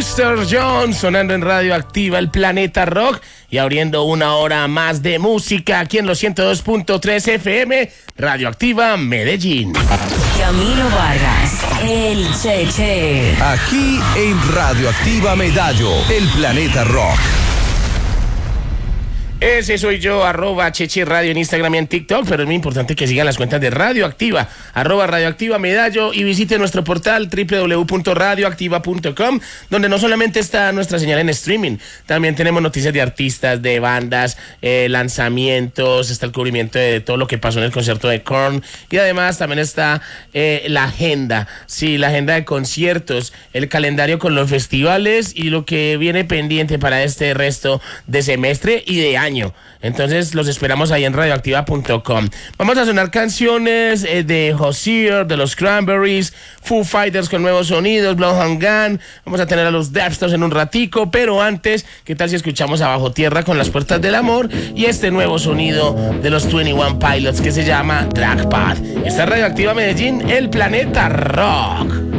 Mr. Jones sonando en Radioactiva, el Planeta Rock, y abriendo una hora más de música aquí en los 102.3 FM, Radioactiva Medellín. Camilo Vargas, el Cheche. Aquí en Radioactiva Medallo, el Planeta Rock. Ese soy yo, @Cheche Radio en Instagram y en TikTok, pero es muy importante que sigan las cuentas de Radioactiva, @Radioactiva Medallo, y visiten nuestro portal www.radioactiva.com, donde no solamente está nuestra señal en streaming, también tenemos noticias de artistas, de bandas, lanzamientos, está el cubrimiento de todo lo que pasó en el concierto de Korn, y además también está la agenda, sí, la agenda de conciertos, el calendario con los festivales y lo que viene pendiente para este resto de semestre y de año. Entonces los esperamos ahí en radioactiva.com. Vamos a sonar canciones de Hozier, de los Cranberries, Foo Fighters con nuevos sonidos, Bloodhound Gang. Vamos a tener a los Depsters en un ratico, pero antes, ¿qué tal si escuchamos a Bajo Tierra con Las Puertas del Amor y este nuevo sonido de los 21 Pilots que se llama Drag Path? Esta es Radioactiva Medellín, el Planeta Rock.